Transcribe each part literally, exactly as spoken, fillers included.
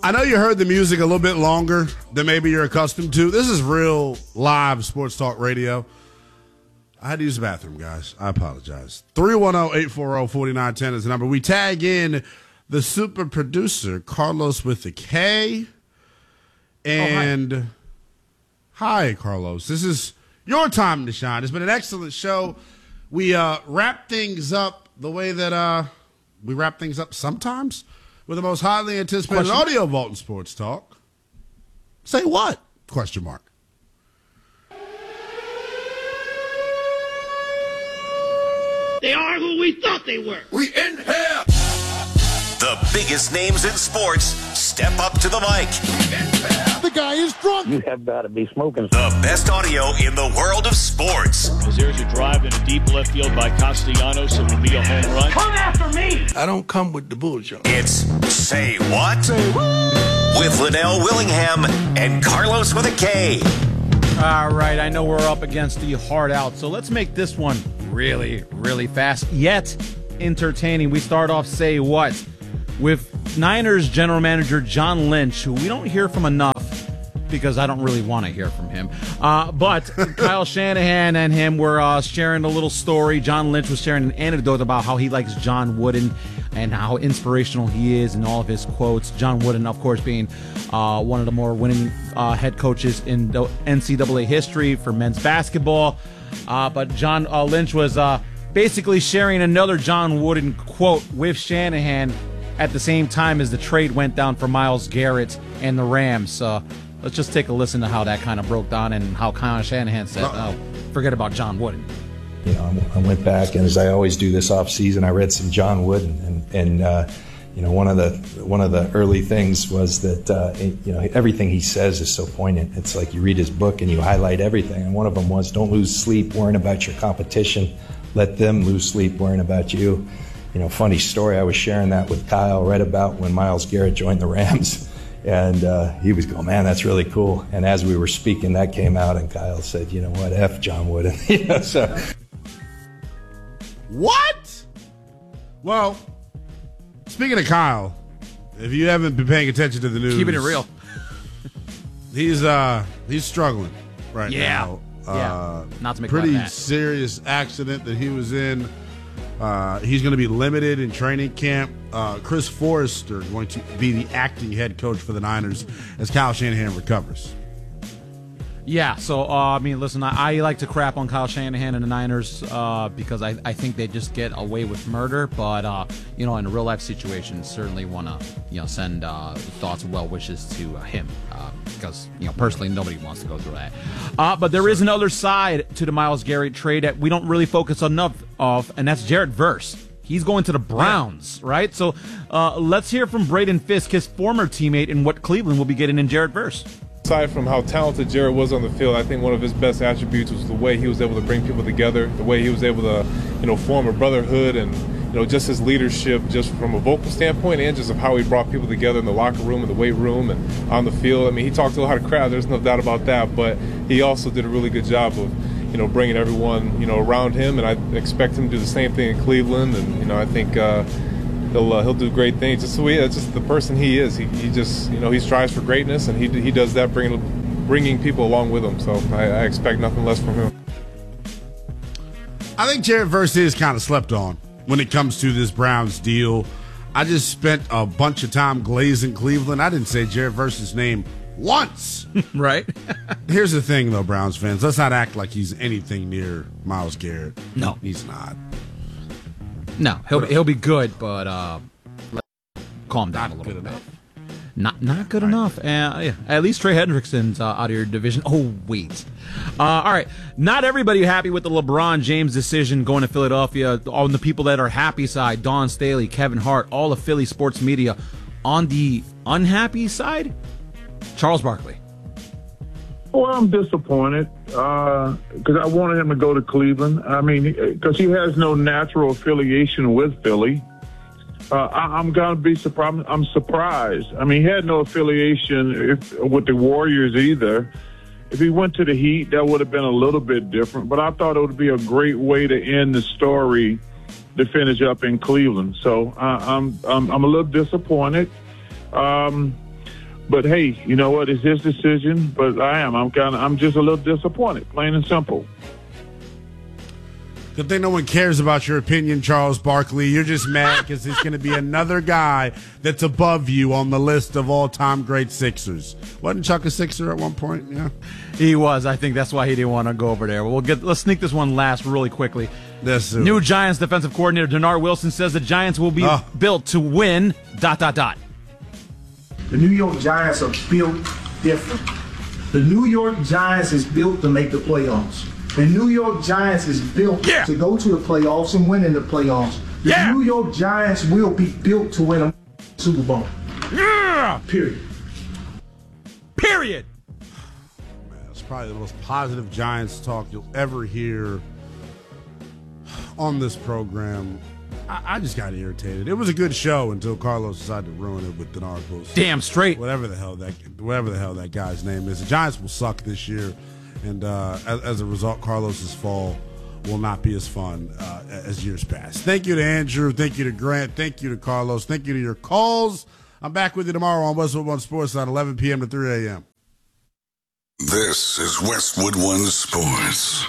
I know you heard the music a little bit longer than maybe you're accustomed to. This is real live sports talk radio. I had to use the bathroom, guys. I apologize. three one zero, eight four zero, four nine one zero is the number. We tag in the super producer, Carlos with the K. And oh, hi. hi, Carlos. This is your time to shine. It's been an excellent show. We uh, wrap things up the way that uh, we wrap things up sometimes. With the most highly anticipated Question. audio vault in sports talk. Say what? Question mark. They are who we thought they were. We in here. The biggest names in sports step up to the mic. The guy is drunk. You have got to be smoking. The best audio in the world of sports. As there's a drive in a deep left field by Castellanos, it will be a home run. Come after me. I don't come with the bullshit. It's Say What? Say what? With Linnell Willingham and Carlos with a K. All right, I know we're up against the hard out, so let's make this one really, really fast, yet entertaining. We start off Say What? With Niners general manager John Lynch, who we don't hear from enough because I don't really want to hear from him. Uh, but Kyle Shanahan and him were uh, sharing a little story. John Lynch was sharing an anecdote about how he likes John Wooden and how inspirational he is and all of his quotes. John Wooden, of course, being uh, one of the more winning uh, head coaches in the N C double A history for men's basketball. Uh, but John uh, Lynch was uh, basically sharing another John Wooden quote with Shanahan at the same time as the trade went down for Myles Garrett and the Rams. Uh, let's just take a listen to how that kind of broke down and how Kyle Shanahan said, oh, forget about John Wooden. You know, I went back, and as I always do this off season, I read some John Wooden, and, and uh, you know, one of the one of the early things was that uh, you know, everything he says is so poignant. It's like you read his book and you highlight everything. And one of them was, "Don't lose sleep worrying about your competition. Let them lose sleep worrying about you." You know, funny story. I was sharing that with Kyle. Read about when Myles Garrett joined the Rams. And uh, he was going, "Man, that's really cool." And as we were speaking, that came out, and Kyle said, "You know what? F John Wooden." you know, so. What? Well, speaking of Kyle, if you haven't been paying attention to the news, keeping it real, he's uh he's struggling right yeah. now. Yeah, uh, not to make pretty that. serious accident that he was in. Uh, he's going to be limited in training camp. Uh, Chris Forrester going to be the acting head coach for the Niners as Kyle Shanahan recovers. Yeah, so, uh, I mean, listen, I, I like to crap on Kyle Shanahan and the Niners uh, because I, I think they just get away with murder. But, uh, you know, in a real-life situation, certainly want to, you know, send uh, thoughts and well wishes to uh, him uh, because, you know, personally, nobody wants to go through that. Uh, but there is another side to the Myles Garrett trade that we don't really focus enough of, and that's Jared Verse. He's going to the Browns, right? So uh, let's hear from Braden Fisk, his former teammate, and what Cleveland will be getting in Jared Verse. Aside from how talented Jared was on the field, I think one of his best attributes was the way he was able to bring people together, the way he was able to, you know, form a brotherhood, and, you know, just his leadership, just from a vocal standpoint, and just of how he brought people together in the locker room and the weight room and on the field. I mean, he talked to a lot of crowd, there's no doubt about that, but he also did a really good job of, you know, bringing everyone, you know, around him, and I expect him to do the same thing in Cleveland, and, you know, I think uh, he'll uh, he'll do great things. Just the way, that's just the person he is. He, he just, you know, he strives for greatness, and he he does that, bringing bringing people along with him. So I, I expect nothing less from him. I think Jared Verse is kind of slept on when it comes to this Browns deal. I just spent a bunch of time glazing Cleveland. I didn't say Jared Verse's name once. Right. Here's the thing, though, Browns fans. Let's not act like he's anything near Myles Garrett. No. He's not. No, he'll be, he'll be good, but uh, calm down not a little good bit. Enough. Not not good right. enough. Uh, yeah. At least Trey Hendrickson's uh, out of your division. Oh, wait. Uh, all right. Not everybody happy with the LeBron James decision going to Philadelphia. On the people that are happy side, Dawn Staley, Kevin Hart, all of Philly sports media. On the unhappy side, Charles Barkley. Well, I'm disappointed because uh, I wanted him to go to Cleveland. I mean, because he has no natural affiliation with Philly. Uh, I, I'm going to be surprised. I'm surprised. I mean, he had no affiliation if, with the Warriors either. If he went to the Heat, that would have been a little bit different. But I thought it would be a great way to end the story to finish up in Cleveland. So uh, I'm, I'm I'm a little disappointed. Um, But hey, you know what? It's his decision. But I am. I'm kind of. I'm just a little disappointed, plain and simple. Good thing no one cares about your opinion, Charles Barkley. You're just mad because there's going to be another guy that's above you on the list of all-time great Sixers. Wasn't Chuck a Sixer at one point? Yeah, he was. I think that's why he didn't want to go over there. We'll get. Let's sneak this one last really quickly. This New Giants defensive coordinator Denard Wilson says the Giants will be oh. built to win. Dot dot dot. The New York Giants are built different. The New York Giants is built to make the playoffs. The New York Giants is built yeah. to go to the playoffs and win in the playoffs. The yeah. New York Giants will be built to win a Super Bowl. Yeah. Period. Period. Man, it's probably the most positive Giants talk you'll ever hear on this program. I, I just got irritated. It was a good show until Carlos decided to ruin it with Denard Wilson. Damn straight. Whatever the hell that whatever the hell that guy's name is. The Giants will suck this year. And uh, as, as a result, Carlos's fall will not be as fun uh, as years past. Thank you to Andrew. Thank you to Grant. Thank you to Carlos. Thank you to your calls. I'm back with you tomorrow on Westwood One Sports at eleven p.m. to three a.m. This is Westwood One Sports.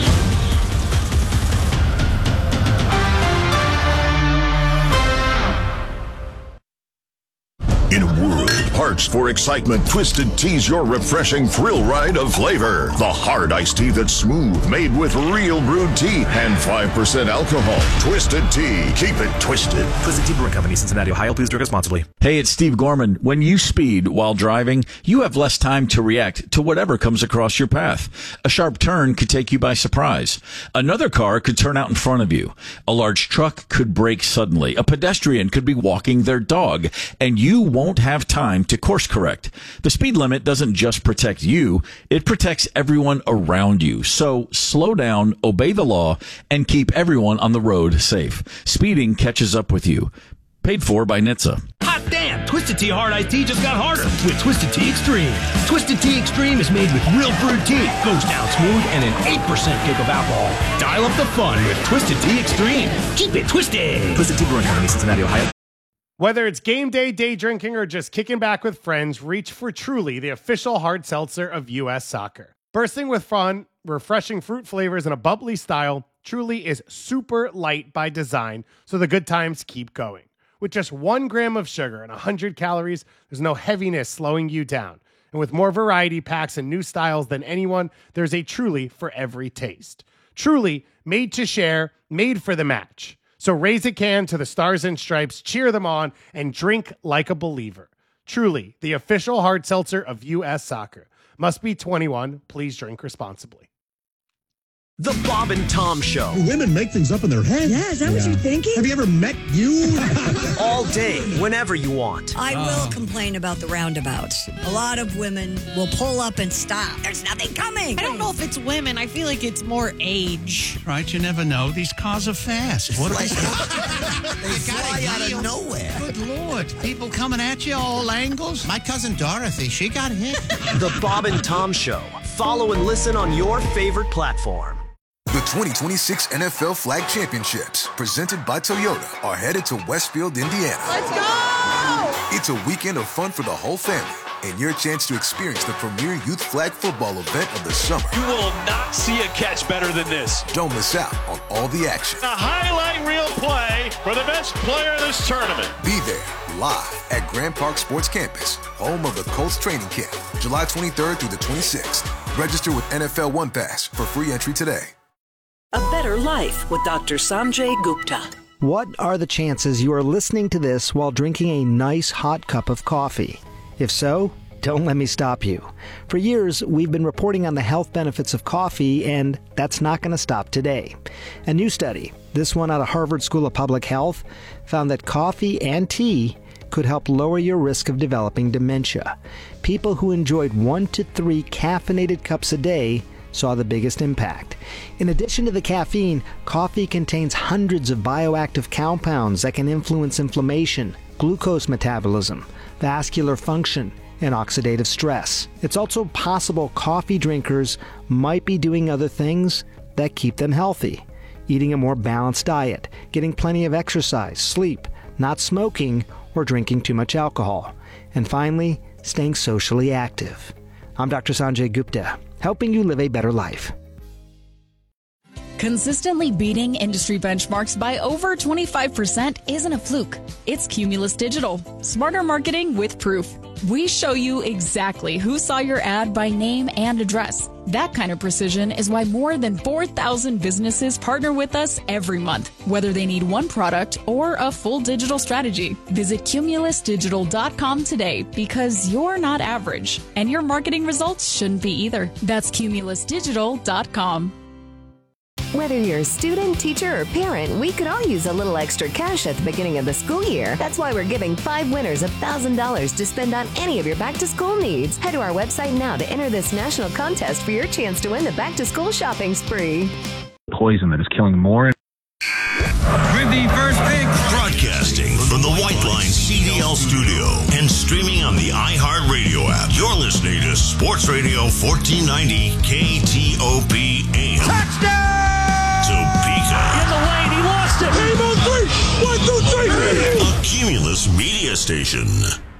In a world parched for excitement, Twisted Tea's your refreshing thrill ride of flavor. The hard iced tea that's smooth, made with real brewed tea and five percent alcohol. Twisted Tea. Keep it twisted. Twisted Tea Brewing Company, Cincinnati, Ohio. Please drink responsibly. Hey, it's Steve Gorman. When you speed while driving, you have less time to react to whatever comes across your path. A sharp turn could take you by surprise. Another car could turn out in front of you. A large truck could brake suddenly. A pedestrian could be walking their dog, and you won't won't have time to course correct. The speed limit doesn't just protect you, it protects everyone around you. So slow down, obey the law, and keep everyone on the road safe. Speeding catches up with you. Paid for by N H T S A. Hot damn! Twisted Tea Hard Iced Tea just got harder with Twisted Tea Extreme. Twisted Tea Extreme is made with real brewed tea, goes down smooth, and an eight percent kick of alcohol. Dial up the fun with Twisted Tea Extreme. Keep it twisted! Twisted Tea Brewing Company, Cincinnati, Ohio. Whether it's game day, day drinking, or just kicking back with friends, reach for Truly, the official hard seltzer of U S Soccer. Bursting with fun, refreshing fruit flavors, and a bubbly style, Truly is super light by design, so the good times keep going. With just one gram of sugar and one hundred calories, there's no heaviness slowing you down. And with more variety packs and new styles than anyone, there's a Truly for every taste. Truly, made to share, made for the match. So raise a can to the Stars and Stripes, cheer them on, and drink like a believer. Truly, the official hard seltzer of U S Soccer. Must be twenty-one. Please drink responsibly. The Bob and Tom Show. Women make things up in their head. Yeah, is that yeah. what you're thinking? Have you ever met you? All day, whenever you want. I will complain about the roundabouts. A lot of women will pull up and stop. There's nothing coming. I don't know if it's women. I feel like it's more age. Right, you never know. These cars are fast. What like, they fly out of nowhere. Good Lord. People coming at you all angles. My cousin Dorothy, she got hit. The Bob and Tom Show. Follow and listen on your favorite platform. The twenty twenty-six N F L Flag Championships, presented by Toyota, are headed to Westfield, Indiana. Let's go! It's a weekend of fun for the whole family, and your chance to experience the premier youth flag football event of the summer. You will not see a catch better than this. Don't miss out on all the action. A highlight reel play for the best player of this tournament. Be there, live at Grand Park Sports Campus, home of the Colts training camp, July twenty-third through the twenty-sixth. Register with N F L One Pass for free entry today. A better life with Doctor Sanjay Gupta. What are the chances you are listening to this while drinking a nice hot cup of coffee? If so, don't let me stop you. For years, we've been reporting on the health benefits of coffee, and that's not going to stop today. A new study, this one out of Harvard School of Public Health, found that coffee and tea could help lower your risk of developing dementia. People who enjoyed one to three caffeinated cups a day saw the biggest impact. In addition to the caffeine, coffee contains hundreds of bioactive compounds that can influence inflammation, glucose metabolism, vascular function, and oxidative stress. It's also possible coffee drinkers might be doing other things that keep them healthy. Eating a more balanced diet, getting plenty of exercise, sleep, not smoking, or drinking too much alcohol. And finally, staying socially active. I'm Doctor Sanjay Gupta, helping you live a better life. Consistently beating industry benchmarks by over twenty-five percent isn't a fluke. It's Cumulus Digital. Smarter marketing with proof. We show you exactly who saw your ad by name and address. That kind of precision is why more than four thousand businesses partner with us every month, whether they need one product or a full digital strategy. Visit cumulus digital dot com today because you're not average, and your marketing results shouldn't be either. That's cumulus digital dot com. Whether you're a student, teacher, or parent, we could all use a little extra cash at the beginning of the school year. That's why we're giving five winners one thousand dollars to spend on any of your back-to-school needs. Head to our website now to enter this national contest for your chance to win the back-to-school shopping spree. Poison that is killing more. With the first pick. Broadcasting from the White Line C D L studio and streaming on the iHeartRadio app. You're listening to Sports Radio fourteen ninety K T O P A M. Touchdown! Topeka. In the lane, he lost it. Game on three. One, two, three. A Cumulus media station.